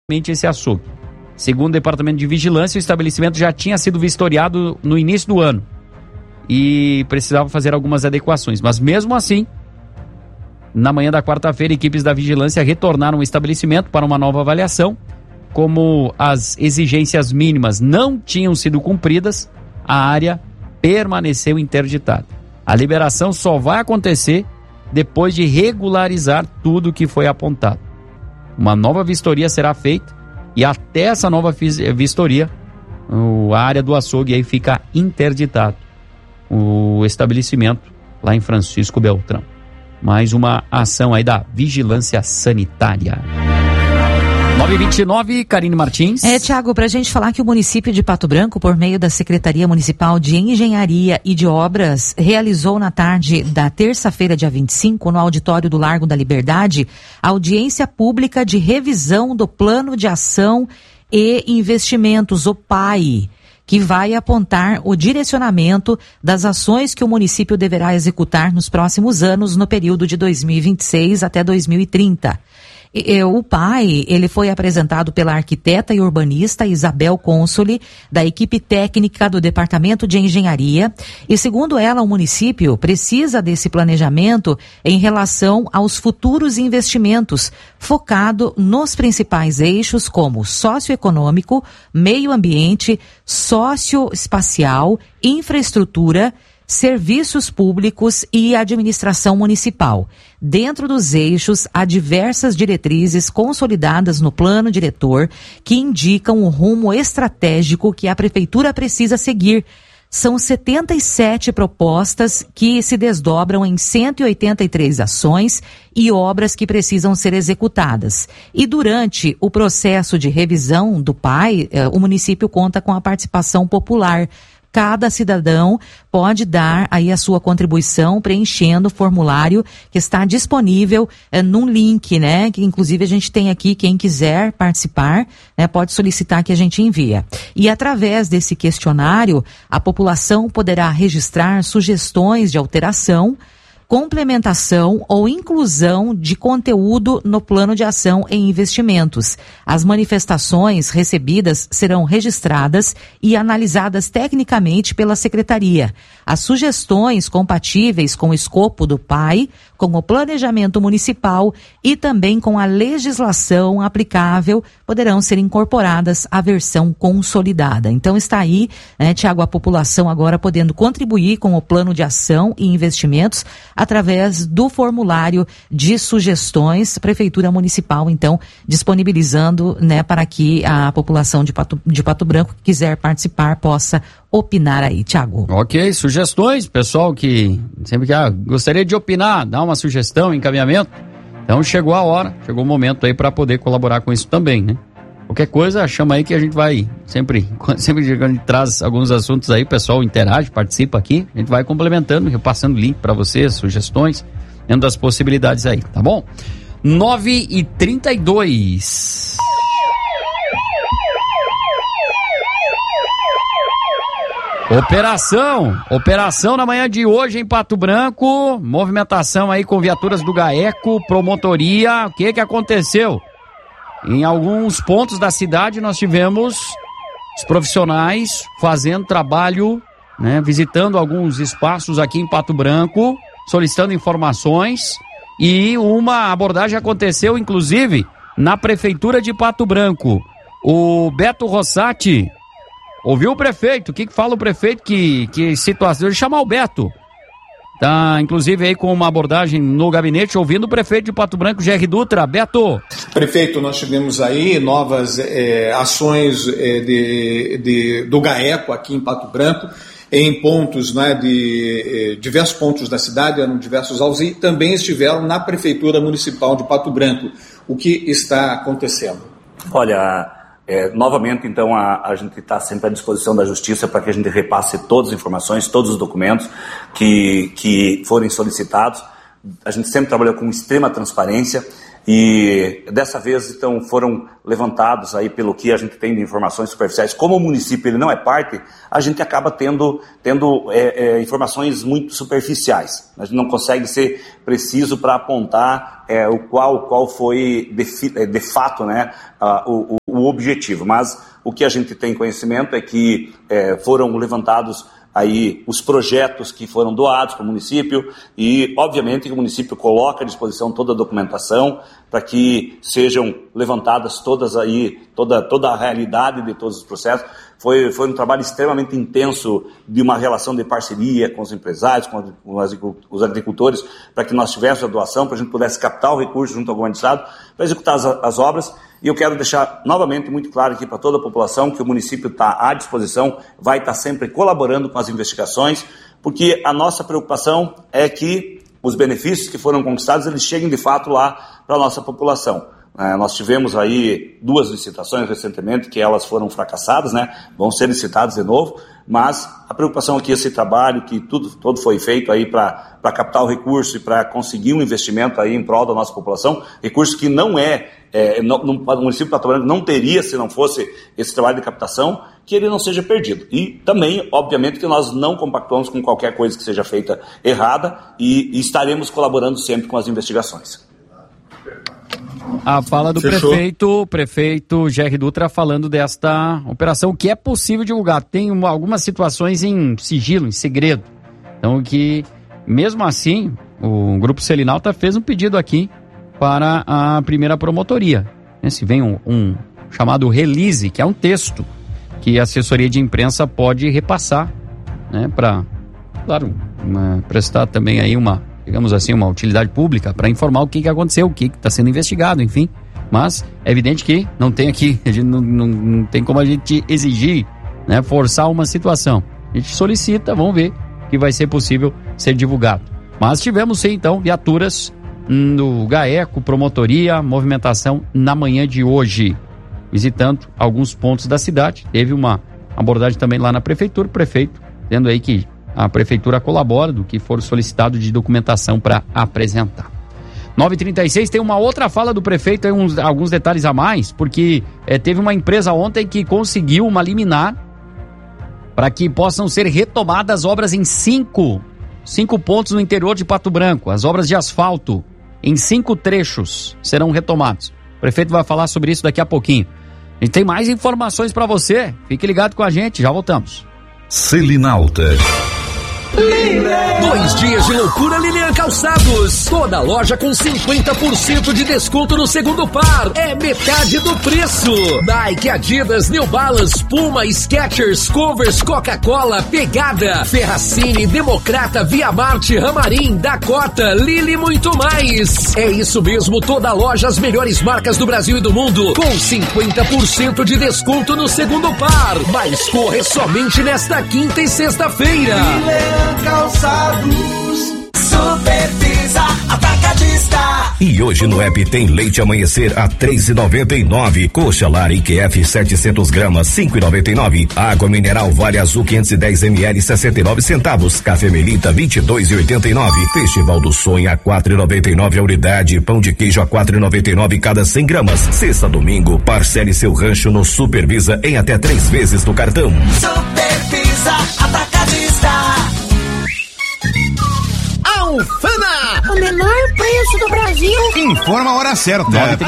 esse açougue. Segundo o Departamento de Vigilância, o estabelecimento já tinha sido vistoriado no início do ano e precisava fazer algumas adequações. Mas mesmo assim, na manhã da quarta-feira, equipes da vigilância retornaram ao estabelecimento para uma nova avaliação. Como as exigências mínimas não tinham sido cumpridas, a área permaneceu interditada. A liberação só vai acontecer depois de regularizar tudo o que foi apontado. Uma nova vistoria será feita e até essa nova vistoria, a área do açougue aí fica interditada. O estabelecimento lá em Francisco Beltrão. Mais uma ação aí da Vigilância Sanitária. 9h29, Karine Martins. Tiago, para a gente falar que o município de Pato Branco, por meio da Secretaria Municipal de Engenharia e de Obras, realizou na tarde da terça-feira, dia 25, no auditório do Largo da Liberdade, audiência pública de revisão do Plano de Ação e Investimentos, o PAI, que vai apontar o direcionamento das ações que o município deverá executar nos próximos anos, no período de 2026 até 2030. O PAI, ele foi apresentado pela arquiteta e urbanista Isabel Consoli, da equipe técnica do Departamento de Engenharia, e segundo ela, o município precisa desse planejamento em relação aos futuros investimentos, focado nos principais eixos como socioeconômico, meio ambiente, socioespacial, infraestrutura, serviços públicos e administração municipal. Dentro dos eixos, há diversas diretrizes consolidadas no plano diretor que indicam o rumo estratégico que a prefeitura precisa seguir. São 77 propostas que se desdobram em 183 ações e obras que precisam ser executadas. E durante o processo de revisão do PAI, o município conta com a participação popular. Cada cidadão pode dar aí a sua contribuição preenchendo o formulário que está disponível num link, né? Que inclusive a gente tem aqui, quem quiser participar, né, pode solicitar que a gente envia. E através desse questionário, a população poderá registrar sugestões de alteração, complementação ou inclusão de conteúdo no plano de ação e investimentos. As manifestações recebidas serão registradas e analisadas tecnicamente pela Secretaria. As sugestões compatíveis com o escopo do PAI, com o planejamento municipal e também com a legislação aplicável poderão ser incorporadas à versão consolidada. Então está aí, né, Tiago, a população agora podendo contribuir com o plano de ação e investimentos através do formulário de sugestões, Prefeitura Municipal, então, disponibilizando, né, para que a população de Pato Branco que quiser participar possa opinar aí, Tiago. Ok, sugestões, pessoal que sempre que gostaria de opinar, dar uma sugestão, encaminhamento, então chegou a hora, chegou o momento aí para poder colaborar com isso também, né? Qualquer coisa, chama aí que a gente vai sempre quando a gente traz alguns assuntos aí, o pessoal interage, participa aqui, a gente vai complementando, repassando link para vocês, sugestões, dentro das possibilidades aí, tá bom? 9h32. Operação na manhã de hoje em Pato Branco, movimentação aí com viaturas do GAECO, promotoria, o que aconteceu? Em alguns pontos da cidade nós tivemos os profissionais fazendo trabalho, né, visitando alguns espaços aqui em Pato Branco, solicitando informações, e uma abordagem aconteceu inclusive na Prefeitura de Pato Branco. O Beto Rossati ouviu o prefeito, o que fala o prefeito, que situação, eu vou chamar o Beto. Tá, inclusive aí com uma abordagem no gabinete, ouvindo o prefeito de Pato Branco, Jerry Dutra. Beto. Prefeito, nós tivemos aí novas ações do GAECO aqui em Pato Branco, em pontos, né, de diversos pontos da cidade, eram diversos alvos, e também estiveram na Prefeitura Municipal de Pato Branco. O que está acontecendo? Olha, novamente, então, a gente está sempre à disposição da Justiça para que a gente repasse todas as informações, todos os documentos que forem solicitados. A gente sempre trabalhou com extrema transparência E dessa vez, então, foram levantados aí pelo que a gente tem de informações superficiais. Como o município ele não é parte, a gente acaba tendo informações muito superficiais. A gente não consegue ser preciso para apontar qual foi de fato, né, o objetivo. Mas o que a gente tem conhecimento é que foram levantados aí os projetos que foram doados para o município e, obviamente, que o município coloca à disposição toda a documentação para que sejam levantadas todas aí, toda a realidade de todos os processos. Foi um trabalho extremamente intenso de uma relação de parceria com os empresários, com os agricultores, para que nós tivéssemos a doação, para a gente pudesse captar o recurso junto ao governo do Estado, para executar as obras. E eu quero deixar novamente muito claro aqui para toda a população que o município está à disposição, vai estar sempre colaborando com as investigações, porque a nossa preocupação é que os benefícios que foram conquistados, eles cheguem de fato lá para a nossa população. Nós tivemos aí 2 licitações recentemente que elas foram fracassadas, né? Vão ser licitadas de novo, mas a preocupação aqui é esse trabalho que todo foi feito aí para captar o recurso e para conseguir um investimento aí em prol da nossa população, recurso que não o município de Pato Branco não teria se não fosse esse trabalho de captação, que ele não seja perdido. E também, obviamente, que nós não compactuamos com qualquer coisa que seja feita errada e estaremos colaborando sempre com as investigações. A fala do prefeito Gerry Dutra falando desta operação, que é possível divulgar. Tem algumas situações em sigilo, em segredo. Então, que mesmo assim, o Grupo Selinalta fez um pedido aqui para a primeira promotoria. Se vem um chamado release, que é um texto que a assessoria de imprensa pode repassar, né, para, claro, prestar também aí digamos assim, uma utilidade pública para informar o que aconteceu, o que está sendo investigado, enfim. Mas é evidente que não tem aqui, a gente não tem como a gente exigir, né, forçar uma situação. A gente solicita, vamos ver que vai ser possível ser divulgado. Mas tivemos sim, então, viaturas no GAECO, promotoria, movimentação na manhã de hoje, visitando alguns pontos da cidade. Teve uma abordagem também lá na prefeitura, o prefeito tendo aí que a prefeitura colabora do que for solicitado de documentação para apresentar. 9h36, tem uma outra fala do prefeito, alguns detalhes a mais, porque teve uma empresa ontem que conseguiu uma liminar para que possam ser retomadas obras em 5 pontos no interior de Pato Branco. As obras de asfalto em 5 trechos serão retomadas. O prefeito vai falar sobre isso daqui a pouquinho. E tem mais informações para você, fique ligado com a gente, já voltamos. Selinalta. 2 dias de loucura Lilian Calçados. Toda loja com 50% de desconto no segundo par. É metade do preço. Nike, Adidas, New Balance, Puma, Skechers, Converse, Coca-Cola, Pegada, Ferracini, Democrata, Via Marte, Ramarim, Dakota, Lili e muito mais. É isso mesmo, toda loja, as melhores marcas do Brasil e do mundo, com 50% de desconto no segundo par. Mas corre somente nesta quinta e sexta-feira. Calçados, Supervisa Atacadista. E hoje no app tem leite amanhecer a R$3,99, coxa Lar IQF 700 gramas 5,99, água mineral Vale Azul 510 ml 69 centavos, café Melita 22,89, Festival do Sonho a R$4,99 a unidade, pão de queijo a R$4,99 cada 100 gramas. Sexta a domingo, parcele seu rancho no Supervisa em até 3 vezes no cartão. Supervisa Atacadista. Alfama, o menor preço do Brasil. Informa a hora certa.